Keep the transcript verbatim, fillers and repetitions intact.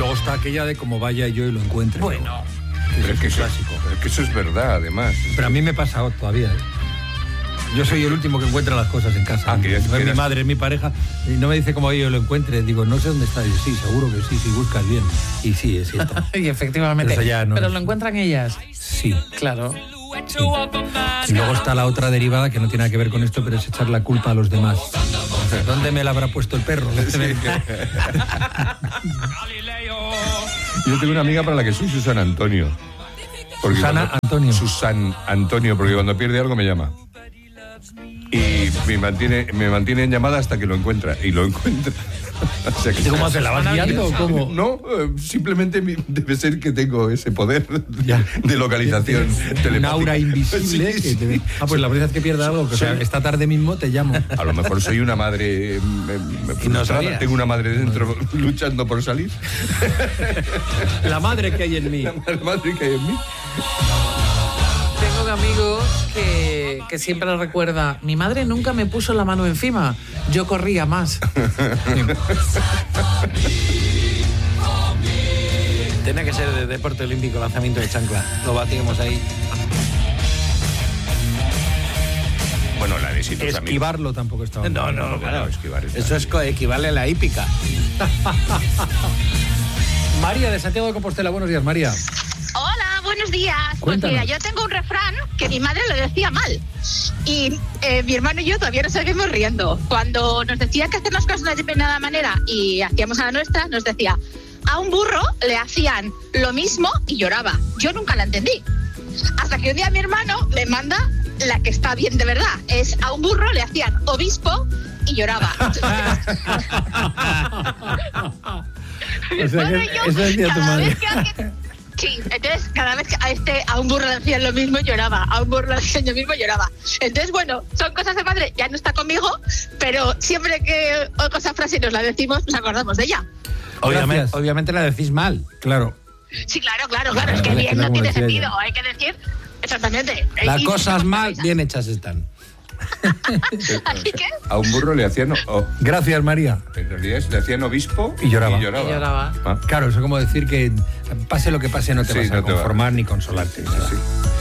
luego está aquella de como vaya yo y lo encuentre. Bueno. Que Pero es que, es eso, un clásico. es que eso es verdad, además. Pero a mí me pasa todavía, ¿eh? Yo soy el último que encuentra las cosas en casa. Ah, que ya- no es que mi eras- madre, es mi pareja. Y no me dice cómo yo lo encuentre. Digo, no sé dónde está. Y sí, seguro que sí, si buscas bien. Y sí, es cierto. Y efectivamente. Eso ya no Pero es- lo encuentran ellas. Sí. Claro. Sí. Y luego está la otra derivada que no tiene nada que ver con esto, pero es echar la culpa a los demás. ¿Dónde me la habrá puesto el perro? Yo tengo una amiga para la que soy Susan Antonio. Porque Susana cuando- Antonio. Susan Antonio, porque cuando pierde algo me llama. Y me mantiene, me mantiene en llamada hasta que lo encuentra. Y lo encuentra. O sea que- ¿Cómo hace? ¿La vas guiando o cómo? No, eh, simplemente mi- debe ser que tengo ese poder Ya. de localización Un telepática. aura invisible. Sí, que te- sí. Ah, pues la próxima vez que pierda algo, que, o sea, Soy- esta tarde mismo te llamo. A lo mejor soy una madre eh, eh, frustrada. sabías. Tengo una madre dentro luchando por salir. La madre que hay en mí. La madre que hay en mí. Tengo un amigo que, que siempre recuerda, mi madre nunca me puso la mano encima, yo corría más. Tiene que ser de deporte olímpico, lanzamiento de chancla. Lo batíamos ahí. Bueno, la de si tus amigos- Esquivarlo tampoco estaba. No, no, claro. esquivar está Eso es co- equivale a la hípica. María de Santiago de Compostela, buenos días, María. Hola, buenos días. Pues Cuéntanos. mira, yo tengo un refrán que mi madre lo decía mal. Y eh, mi hermano y yo todavía nos seguimos riendo. Cuando nos decía que hacer las cosas de determinada manera y hacíamos a la nuestra, nos decía, a un burro le hacían lo mismo y lloraba. Yo nunca la entendí. Hasta que un día mi hermano me manda la que está bien de verdad. Es a un burro le hacían obispo y lloraba. O sea, Bueno, que yo, eso decía tu cada madre. vez que alguien- Sí, entonces cada vez que a este a un burro le hacían lo mismo lloraba, a un burro le hacían lo mismo lloraba. Entonces, bueno, son cosas de madre, ya no está conmigo, pero siempre que oigo esa frase y nos la decimos, nos acordamos de ella. Obviamente, Gracias. obviamente la decís mal. Claro. Sí, claro, claro, claro, es que Vale, bien era no como tiene decía sentido, yo. hay que decir exactamente. Las Y- cosas y- mal, bien hechas están. Así que, A un burro le hacían, o- Gracias, María. en realidad le hacían obispo Y lloraba. Y lloraba. Ah, Claro, eso es como decir que pase lo que pase no te Sí, vas a no te va. conformar ni consolarte. sí.